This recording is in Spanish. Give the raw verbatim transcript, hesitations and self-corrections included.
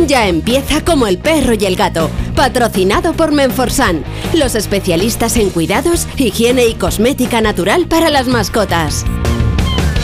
Ya empieza Como el perro y el gato, patrocinado por Menforsan, los especialistas en cuidados, higiene y cosmética natural para las mascotas.